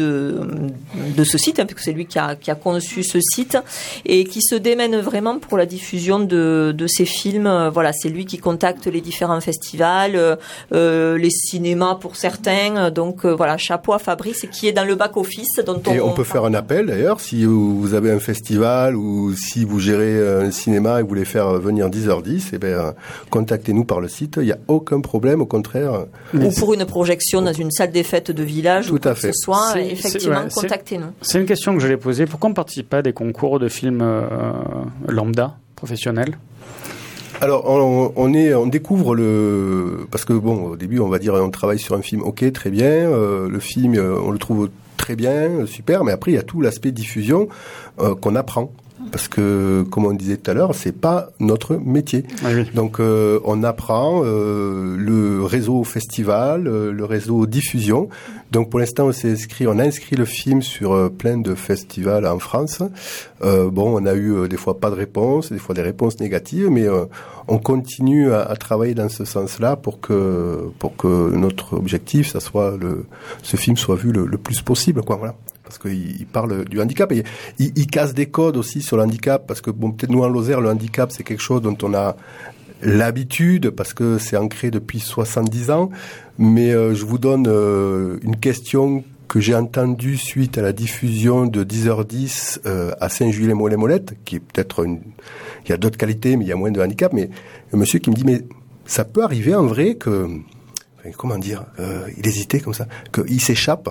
Speaker 1: ce site, parce que c'est lui qui a conçu ce site, et qui se démène vraiment pour la diffusion de ces films. Voilà, c'est lui qui contacte les différents festivals, les cinémas pour certains. Donc voilà, chapeau à Fabrice, qui est dans le back-office.
Speaker 5: Et on peut faire un appel d'ailleurs, si vous avez un festival ou si vous gérez un cinéma et vous voulez faire venir 10h10, contactez-nous par le site, il n'y a aucun problème, au contraire.
Speaker 1: Ou pour une projection dans une salle des fêtes de village, ou quoi que ce soit, effectivement, contactez-nous.
Speaker 3: C'est une question que je l'ai posée, pourquoi on ne participe pas à des concours de films lambda, professionnels ?
Speaker 5: Alors, on découvre parce que bon, au début, on va dire, on travaille sur un film, ok, très bien, le film, on le trouve très bien, super, mais après, il y a tout l'aspect diffusion qu'on apprend. Parce que, comme on disait tout à l'heure, c'est pas notre métier.
Speaker 3: Oui.
Speaker 5: Donc, on apprend le réseau festival, le réseau diffusion. Donc, pour l'instant, on a inscrit le film sur plein de festivals en France. On a eu des fois pas de réponse, des fois des réponses négatives, mais on continue à travailler dans ce sens-là pour que notre objectif, ça soit ce film soit vu le plus possible, quoi. Voilà. Parce qu'il parle du handicap et il casse des codes aussi sur le handicap, parce que peut-être nous en Lozère, le handicap c'est quelque chose dont on a l'habitude parce que c'est ancré depuis 70 ans, mais je vous donne une question que j'ai entendue suite à la diffusion de 10h10 à Saint-Julien-Mollet-Molette, qui est peut-être il y a d'autres qualités mais il y a moins de handicap, mais un monsieur qui me dit, mais ça peut arriver en vrai que, il hésitait comme ça, qu'il s'échappe.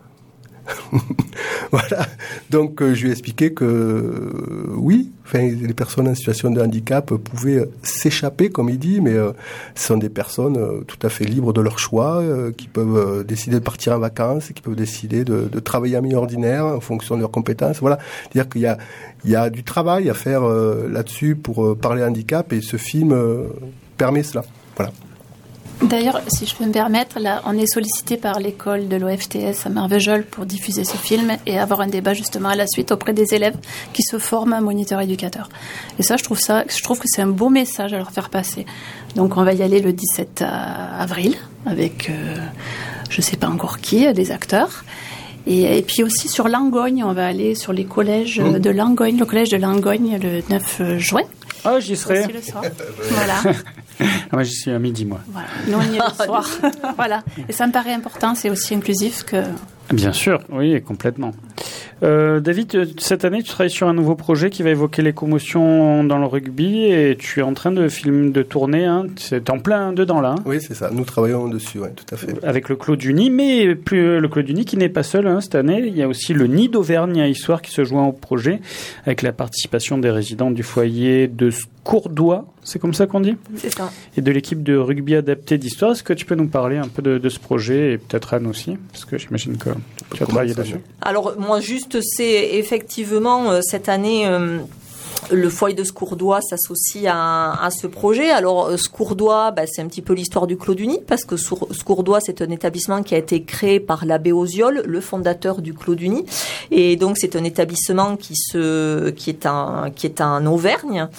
Speaker 5: Voilà. Donc je lui ai expliqué que oui, les personnes en situation de handicap pouvaient s'échapper, comme il dit, mais ce sont des personnes tout à fait libres de leur choix, qui peuvent décider de partir en vacances, qui peuvent décider de travailler en milieu ordinaire en fonction de leurs compétences. Voilà. C'est-à-dire qu'il y a du travail à faire là-dessus pour parler handicap, et ce film permet cela. Voilà.
Speaker 6: D'ailleurs, si je peux me permettre, là, on est sollicité par l'école de l'OFTS à Marvejols pour diffuser ce film et avoir un débat justement à la suite auprès des élèves qui se forment à moniteur éducateur. Et ça, je trouve que c'est un beau message à leur faire passer. Donc, on va y aller le 17 avril avec, je sais pas encore qui, des acteurs. Et puis aussi sur Langogne, on va aller sur les collèges de Langogne, le collège de Langogne le 9 juin.
Speaker 3: Ah, j'y serai.
Speaker 6: Aussi le soir. Voilà.
Speaker 3: Moi, j'y suis à midi, moi.
Speaker 6: Voilà. Nous, on y est le soir. Voilà. Et ça me paraît important, c'est aussi inclusif que...
Speaker 3: Bien sûr, oui, complètement. David, cette année, tu travailles sur un nouveau projet qui va évoquer les commotions dans le rugby, et tu es en train de tourner, hein, c'est en plein dedans là. Hein.
Speaker 5: Oui, c'est ça, nous travaillons dessus, ouais, tout à fait.
Speaker 3: Avec le Clos-du-Nid, mais plus le Clos-du-Nid qui n'est pas seul hein, cette année, il y a aussi le Nid d'Auvergne à Issoire qui se joint au projet, avec la participation des résidents du foyer de Courdois, c'est comme ça qu'on dit ?
Speaker 1: C'est ça.
Speaker 3: Et de l'équipe de rugby adapté d'Histoire. Est-ce que tu peux nous parler un peu de ce projet, et peut-être Anne aussi, parce que j'imagine que tu as travaillé dessus.
Speaker 1: Alors moi juste, c'est effectivement cette année le foyer de Scourdois s'associe à ce projet. Alors Scourdois, c'est un petit peu l'histoire du Clos-du-Nid, parce que Scourdois, c'est un établissement qui a été créé par l'abbé Oziol, le fondateur du Clos-du-Nid, et donc c'est un établissement qui est en Auvergne,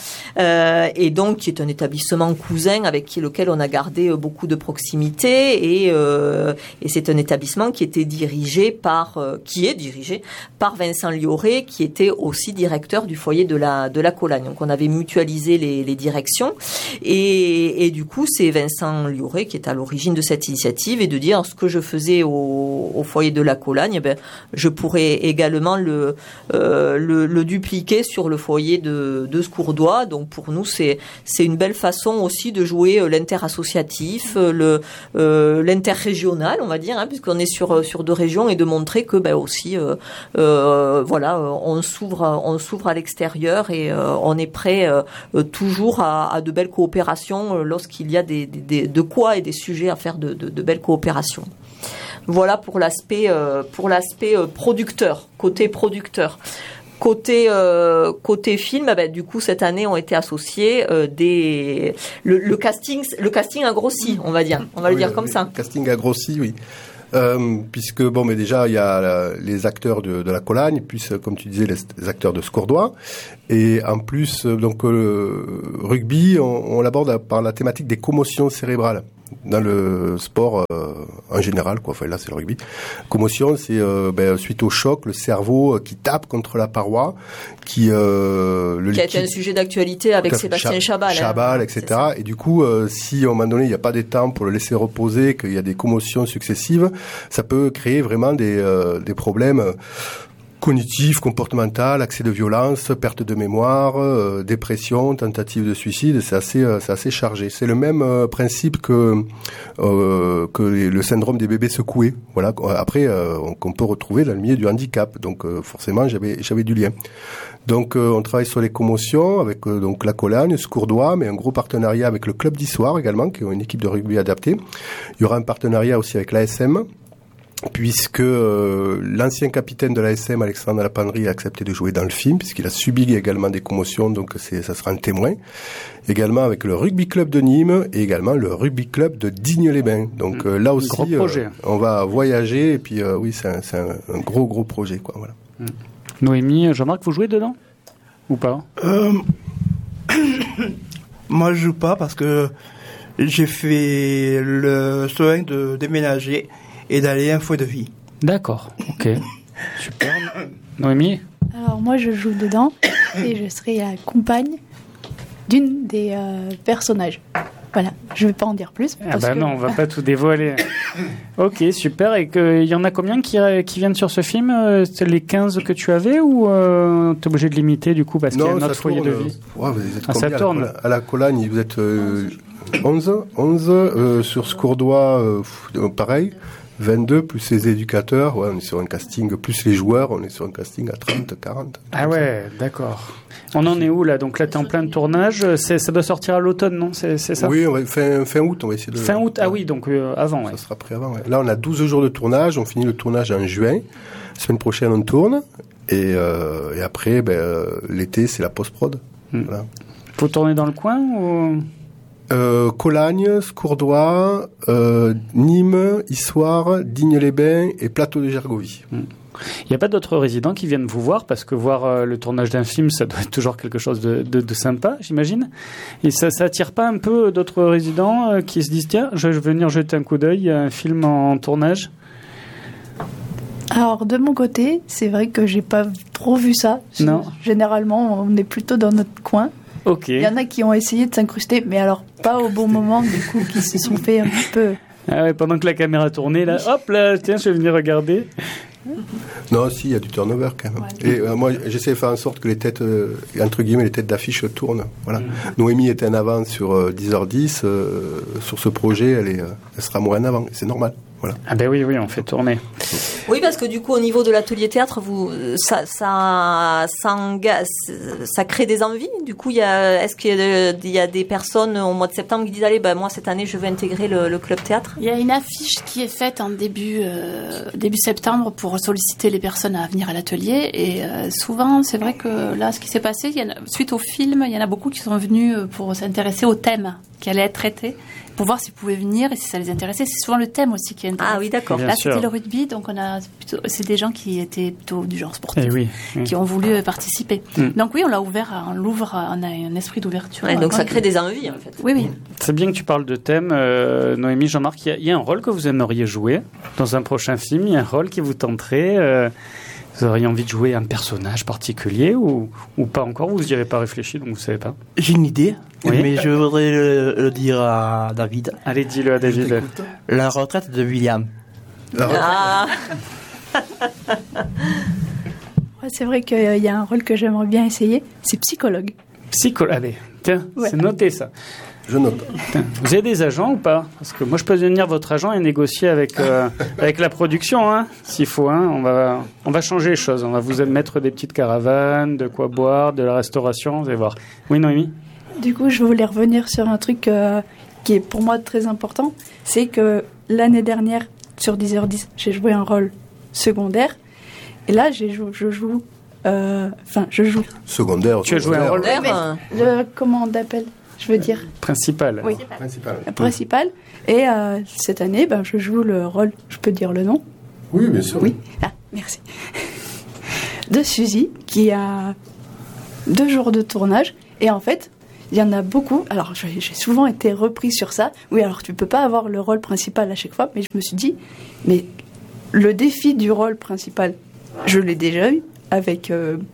Speaker 1: et donc qui est un établissement cousin avec lequel on a gardé beaucoup de proximité, et c'est un établissement qui est dirigé par Vincent Lioré, qui était aussi directeur du foyer de la de la Colagne. Donc on avait mutualisé les directions et du coup c'est Vincent Liouret qui est à l'origine de cette initiative et de dire ce que je faisais au foyer de la Colagne, je pourrais également le dupliquer sur le foyer de Scourdois. Donc pour nous c'est une belle façon aussi de jouer l'interassociatif, l'interrégional, on va dire, puisqu'on est sur 2 régions, et de montrer que aussi on s'ouvre à l'extérieur et on est prêt toujours à de belles coopérations lorsqu'il y a de quoi et des sujets à faire de belles coopérations. Voilà pour l'aspect producteur, côté producteur. Côté film, du coup cette année ont été associés le casting a grossi, on va dire, le dire comme ça.
Speaker 5: Le casting a grossi, oui. Puisque déjà il y a les acteurs de la Colagne, puis comme tu disais les acteurs de Scourdois, et en plus donc le rugby on l'aborde par la thématique des commotions cérébrales dans le sport en général, quoi. Enfin là c'est le rugby. Commotion, c'est suite au choc, le cerveau qui tape contre la paroi, qui a été
Speaker 1: un sujet d'actualité avec Sébastien Chabal,
Speaker 5: etc. Et du coup, si à un moment donné il n'y a pas des temps pour le laisser reposer, qu'il y a des commotions successives, ça peut créer vraiment des problèmes cognitif, comportemental, accès de violence, perte de mémoire, dépression, tentative de suicide, c'est assez chargé. C'est le même principe que le syndrome des bébés secoués. Voilà. Après, qu'on peut retrouver dans le milieu du handicap. Donc, forcément, j'avais du lien. Donc, on travaille sur les commotions avec donc la Colagne, Scourdois, mais un gros partenariat avec le club d'Issoire également, qui est une équipe de rugby adaptée. Il y aura un partenariat aussi avec l'ASM, puisque l'ancien capitaine de l'ASM, Alexandre Lapendry, a accepté de jouer dans le film, puisqu'il a subi également des commotions, donc ça sera un témoin. Également avec le rugby club de Nîmes et également le rugby club de Digne-les-Bains. Donc là aussi, on va voyager, et puis oui, c'est un gros projet, quoi. Voilà.
Speaker 3: Noémie, Jean-Marc, vous jouez dedans ou pas?
Speaker 4: Moi, je joue pas parce que j'ai fait le soin de déménager et d'aller à un foyer de vie.
Speaker 3: D'accord, ok. Super. Noémie?
Speaker 2: Alors moi je joue dedans et je serai la compagne d'une des personnages. Voilà, je ne vais pas en dire plus.
Speaker 3: Non, on va pas tout dévoiler. Ok, super. Et il y en a combien qui viennent sur ce film? C'est les 15 que tu avais ou tu es obligé de limiter du coup parce qu'il y a un autre foyer de vie?
Speaker 5: Vous êtes combien
Speaker 3: ça tourne.
Speaker 5: À la Colagne, vous êtes 11 sur Scourdois, pareil. 22 plus les éducateurs, on est sur un casting, plus les joueurs, on est sur un casting à 30, 40.
Speaker 3: Ah ouais, d'accord. On en est où là? Donc là, tu es en plein de tournage. Ça doit sortir à l'automne, non? C'est ça?
Speaker 5: Oui, fin août, on va essayer de...
Speaker 3: Fin août, ah oui, donc avant. Ouais.
Speaker 5: Ça sera prêt avant, ouais. Là, on a 12 jours de tournage, on finit le tournage en juin. La semaine prochaine, on tourne. Et après, l'été, c'est la post-prod. Voilà.
Speaker 3: Faut tourner dans le coin ou...
Speaker 5: Colagne, Scourdois, Nîmes, Issoire, Digne-les-Bains et Plateau de Gergovie.
Speaker 3: Il n'y a pas d'autres résidents qui viennent vous voir parce que voir le tournage d'un film, ça doit être toujours quelque chose de sympa, j'imagine. Et ça attire pas un peu d'autres résidents qui se disent tiens, je vais venir jeter un coup d'œil à un film en tournage?
Speaker 2: Alors de mon côté, c'est vrai que j'ai pas trop vu ça.
Speaker 3: Non.
Speaker 2: Généralement, on est plutôt dans notre coin.
Speaker 3: Okay.
Speaker 2: Il y en a qui ont essayé de s'incruster, mais alors pas au bon moment, du coup, qui se sont fait un petit peu...
Speaker 3: Ah ouais, pendant que la caméra tournait, là, hop là, tiens, je vais venir regarder.
Speaker 5: Non, si, il y a du turnover quand même. Ouais. Et moi, j'essaie de faire en sorte que les têtes, entre guillemets, les têtes d'affiche tournent. Voilà. Noémie était en avant sur 10h10. Sur ce projet, elle sera moins en avant. C'est normal. Voilà.
Speaker 3: Ah ben oui, on fait tourner.
Speaker 1: Oui, parce que du coup, au niveau de l'atelier théâtre, ça crée des envies. Du coup, est-ce qu'il y a des personnes au mois de septembre qui disent allez, moi cette année, je veux intégrer le club théâtre?
Speaker 6: Il y a une affiche qui est faite en début septembre pour solliciter les personnes à venir à l'atelier. Et souvent, c'est vrai que là, ce qui s'est passé, suite au film, il y en a beaucoup qui sont venus pour s'intéresser au thème qui allait être traité, pour voir s'ils pouvaient venir et si ça les intéressait. C'est souvent le thème aussi qui intéresse.
Speaker 1: Ah oui, d'accord.
Speaker 6: Là, c'était le rugby, donc c'est des gens qui étaient plutôt du genre sportif, qui ont voulu participer. Donc oui, on l'ouvre, on a un esprit d'ouverture.
Speaker 1: Ouais, donc ça crée des envies, en fait.
Speaker 6: Oui.
Speaker 3: C'est bien que tu parles de thème, Noémie, Jean-Marc. Il y a un rôle que vous aimeriez jouer dans un prochain film? Il y a un rôle qui vous tenterait Vous auriez envie de jouer un personnage particulier ou pas encore? Vous n'y avez pas réfléchi, donc vous ne savez pas?
Speaker 4: J'ai une idée,
Speaker 3: oui.
Speaker 4: Mais je voudrais le dire à David.
Speaker 3: Allez, dis-le à David.
Speaker 4: La retraite de William.
Speaker 2: C'est vrai qu'il y a un rôle que j'aimerais bien essayer, c'est psychologue.
Speaker 3: Allez, tiens, c'est noté ça.
Speaker 5: Je note.
Speaker 3: Vous avez des agents ou pas? Parce que moi, je peux devenir votre agent et négocier avec la production, hein, s'il faut. Hein. On va changer les choses. On va vous mettre des petites caravanes, de quoi boire, de la restauration. Vous allez voir. Oui, Noémie?
Speaker 2: Du coup, je voulais revenir sur un truc qui est pour moi très important. C'est que l'année dernière, sur 10h10, j'ai joué un rôle secondaire. Et là, je joue.
Speaker 5: Secondaire.
Speaker 3: Tu as joué un rôle
Speaker 2: comment on l'appelle? Je veux dire.
Speaker 3: Principal.
Speaker 2: Oui. Principal. Et cette année, je joue le rôle. Je peux dire le nom?
Speaker 5: Oui, bien sûr.
Speaker 2: Oui. Ah, merci. De Suzy, qui a 2 jours de tournage. Et en fait, il y en a beaucoup. Alors, j'ai souvent été repris sur ça. Oui, alors tu peux pas avoir le rôle principal à chaque fois. Mais je me suis dit, mais le défi du rôle principal, je l'ai déjà eu avec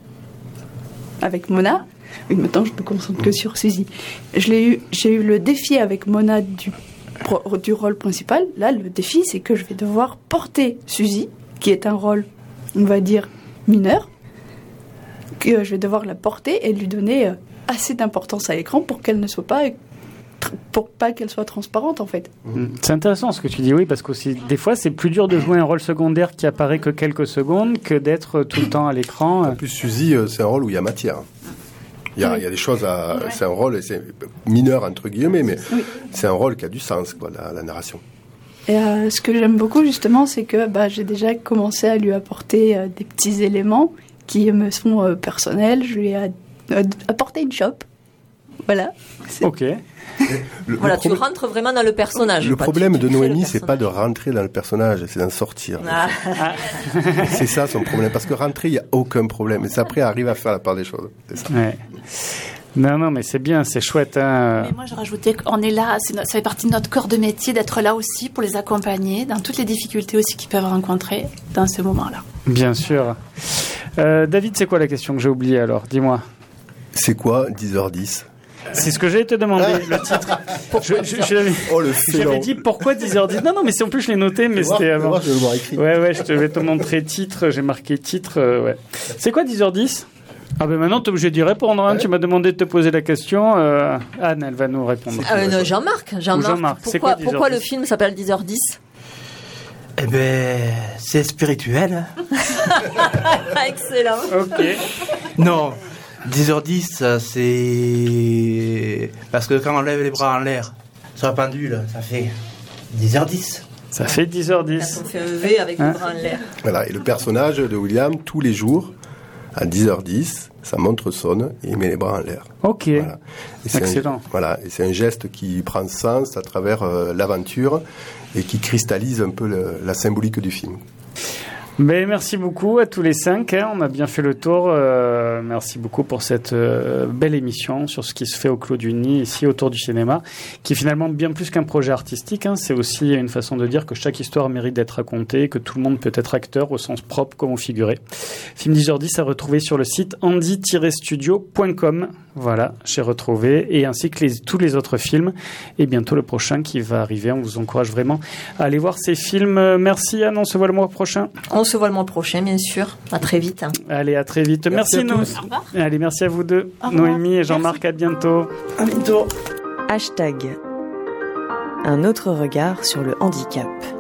Speaker 2: Mona. Et maintenant, je me concentre que sur Suzy. J'ai eu le défi avec Mona du rôle principal. Là, le défi, c'est que je vais devoir porter Suzy, qui est un rôle, on va dire, mineur, que je vais devoir la porter et lui donner assez d'importance à l'écran pour qu'elle ne soit pas... pour pas qu'elle soit transparente, en fait.
Speaker 3: C'est intéressant ce que tu dis, oui, parce que des fois, c'est plus dur de jouer un rôle secondaire qui apparaît que quelques secondes que d'être tout le temps à l'écran.
Speaker 5: En plus, Suzy, c'est un rôle où il y a matière. Il y a des choses à... C'est un rôle, c'est mineur, entre guillemets, mais c'est un rôle qui a du sens, quoi, la narration.
Speaker 2: Et ce que j'aime beaucoup, justement, c'est que j'ai déjà commencé à lui apporter des petits éléments qui me sont personnels. Je lui ai apporté une chope. Voilà.
Speaker 3: Ok.
Speaker 1: Tu rentres vraiment dans le personnage.
Speaker 5: Le problème de Noémie, c'est pas de rentrer dans le personnage, c'est d'en sortir. C'est ça son problème, parce que rentrer, il n'y a aucun problème. Et c'est après, arrive à faire la part des choses. C'est ça.
Speaker 3: Ouais. Non, mais c'est bien, c'est chouette. Hein.
Speaker 6: Mais moi, je rajoutais qu'on est là, ça fait partie de notre corps de métier d'être là aussi pour les accompagner dans toutes les difficultés aussi qu'ils peuvent rencontrer dans ce moment-là.
Speaker 3: Bien sûr. David, c'est quoi la question que j'ai oubliée alors? Dis-moi.
Speaker 5: C'est quoi 10h10?
Speaker 3: C'est ce que j'allais te demander, le titre. J'avais dit pourquoi 10h10. Non, mais en plus je l'ai noté, mais c'était avant.
Speaker 5: Je vais le voir écrit.
Speaker 3: Ouais, je vais te montrer titre. J'ai marqué titre. Ouais. C'est quoi 10h10? Ah ben maintenant, tu es obligé d'y répondre. Hein. Ouais. Tu m'as demandé de te poser la question. Anne, elle va nous répondre.
Speaker 1: Jean-Marc. Pourquoi le film s'appelle 10h10?
Speaker 4: Eh ben, c'est spirituel.
Speaker 1: Excellent.
Speaker 3: Ok.
Speaker 4: Non, 10h10, c'est... Parce que quand on lève les bras en l'air sur la pendule, ça fait 10h10.
Speaker 3: Ça fait 10h10.
Speaker 1: On fait un V avec les bras en l'air.
Speaker 5: Voilà, et le personnage de William, tous les jours, à 10h10, sa montre sonne et il met les bras en l'air.
Speaker 3: Ok.
Speaker 5: Voilà. Et
Speaker 3: excellent.
Speaker 5: Et c'est un geste qui prend sens à travers l'aventure et qui cristallise un peu la symbolique du film.
Speaker 3: Mais merci beaucoup à tous les 5. Hein. On a bien fait le tour. Merci beaucoup pour cette belle émission sur ce qui se fait au Clos du Nid, ici autour du cinéma, qui est finalement bien plus qu'un projet artistique. Hein. C'est aussi une façon de dire que chaque histoire mérite d'être racontée, que tout le monde peut être acteur au sens propre comme au figuré. Film 10h10 à retrouver sur le site andy-studio.com. Voilà, j'ai retrouvé. Et ainsi que tous les autres films. Et bientôt le prochain qui va arriver. On vous encourage vraiment à aller voir ces films. Merci Anne, on se voit le mois prochain.
Speaker 1: On se voit le mois prochain, bien sûr. À très vite.
Speaker 3: Allez, à très vite. Merci à tous. Allez, merci à vous deux. Noémie et Jean-Marc, à bientôt.
Speaker 4: À bientôt.
Speaker 7: #. Un autre regard sur le handicap.